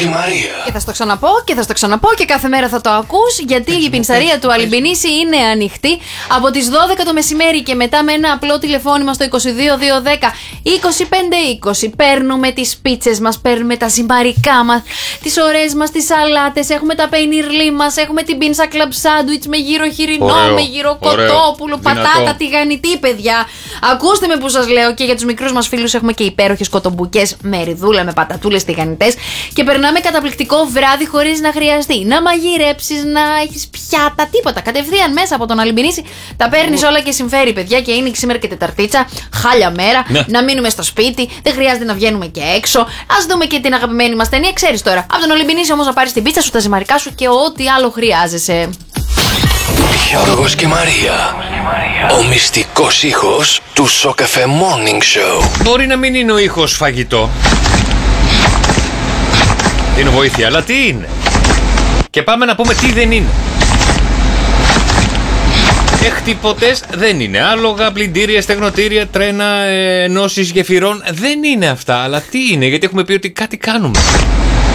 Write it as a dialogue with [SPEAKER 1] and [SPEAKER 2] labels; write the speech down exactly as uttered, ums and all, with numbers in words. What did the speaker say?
[SPEAKER 1] και Μαρία.
[SPEAKER 2] Και θα στο ξαναπώ και θα στο ξαναπώ και κάθε μέρα θα το ακούς, γιατί η πινσαρία του Αλιμπινίση είναι ανοιχτή από τις δώδεκα το μεσημέρι και μετά με ένα απλό τηλεφώνημα στο είκοσι δύο διακόσια δέκα είκοσι πέντε είκοσι. Παίρνουμε τις πίτσες μας, παίρνουμε τα ζυμαρικά μας, τις ωραίες μας τις σαλάτες, έχουμε τα πενιρλί μας, έχουμε την πίνσα κλαμπ σάντουιτς με γύρο χοιρινό,
[SPEAKER 3] Ωραίο,
[SPEAKER 2] με γύρο
[SPEAKER 3] ωραίο,
[SPEAKER 2] κοτόπουλο, πατάτα
[SPEAKER 3] δυνατό.
[SPEAKER 2] τηγανιτή, παιδιά. Ακούστε με που σας λέω, και για τους μικρούς μας φίλους έχουμε και υπέροχες κοτομπουκές με ριδούλα, με πατατούλες τηγανιτές, και περνάμε καταπληκτικό βράδυ χωρίς να χρειαστεί να μαγειρέψεις, να έχεις πιάτα, τίποτα. Κατευθείαν μέσα από τον Αλιμπινίση τα παίρνεις όλα και συμφέρει, παιδιά, και είναι σήμερα και Τεταρτίτσα, χάλια μέρα,
[SPEAKER 3] ναι.
[SPEAKER 2] να μείνουμε στο σπίτι, δεν χρειάζεται να βγαίνουμε και έξω. Ας δούμε και την αγαπημένη μας ταινία, ξέρεις τώρα. Από τον Αλιμπινίση όμως να πάρεις την πίτσα σου, τα ζυμαρικά σου και ό,τι άλλο χρειάζεσαι.
[SPEAKER 1] Γιώργος και Μαρία. Ο μυστικός ήχος του Σοκαφέ Morning Show.
[SPEAKER 3] Μπορεί να μην είναι ο ήχος φαγητό. Είναι βοήθεια, αλλά τι είναι? Και πάμε να πούμε τι δεν είναι. Εκτυπωτές δεν είναι. Άλογα, πλυντήρια, στεγνοτήρια, τρένα, ε, ενώσεις γεφυρών δεν είναι αυτά. Αλλά τι είναι? Γιατί έχουμε πει ότι κάτι κάνουμε.